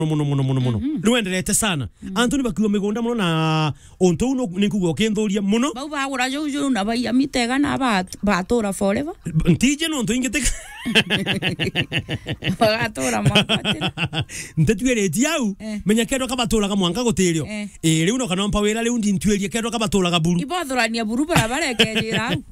muno nwenderete sana Anthony bakiwa migunda muno na onto uno ninkugo kindhuria muno bau bagura juju na baiya mitega na batura forever ntije no nto ingete batura makatira ntetwireti au menya kedo kabatura ka mwanka gotirio riu no kana mpa wira riu ndintwerie kedo kabatura ka buru ibothurania buru bara barekejira au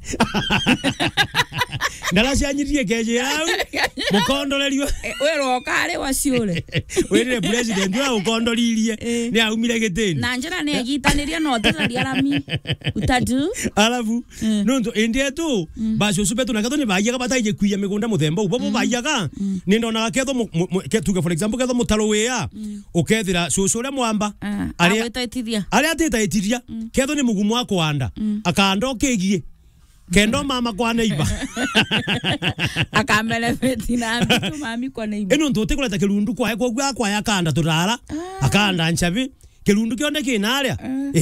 ndala cianyirie kejira au mukondorerio wero kare waciure were president wa ukondoririe ni aumire gitini na njira ne gitaniria no tiraria rami utadu alafu nonto indietu bacio supetu na gathoni bayaga bataije kuia migunda muthemba ubo bayaga ni ndona ketho ketuga for example ketho mutaro wea ukethira cucure mwamba ari atetiria ketho ni mugumu wa kwanda akando kegie kendo mama kwa neiba akamele fetina mtu mami kwa neiba eno ntote kuleta kirundu kwa kwa yakanda turara akanda nchavi kirundu kionde kinaria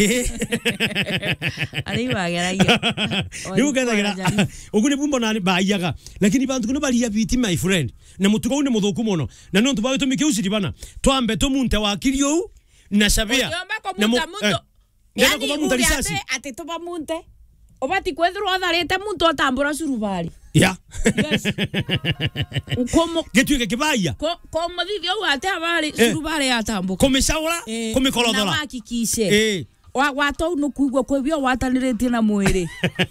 ari bageragia niu kethagira uguni bumbo nani bayaga lakini bantu kuno bali ya biti my friend na mutuko ni muthuku muno na nonto bawe tumike usiri bana twambe tumunte wa kirio na shabia na muto yani uriate ati tuba munte obati kwethirwo atharite muntu atambura surubari ya yes komo getuike kibaya komo thithio ate abari surubari atambuka komeshaura komikorodora na hakikishe wato no kuigwa kwebio wataniritie na mwiri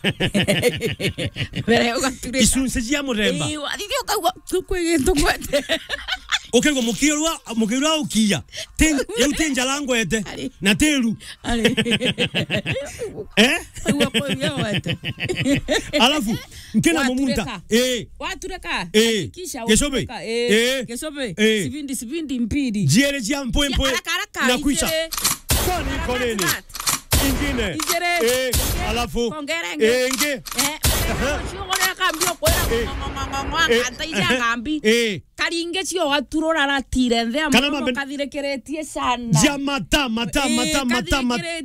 bere ugature isunse cia muremba thithio kagwa kwigito kwete okego mukirwa ukia tenja langwete na teru uwa kwebio wate alafu nkena mumunta watureka kisha gesobe sivindi mpidi jiere cia mpwe na kuisha kwani koneni ingine alafu nge shogora kambio kwera antaija kambi karinge cio waturora ratire nthea mo kathirekeretie sana jamata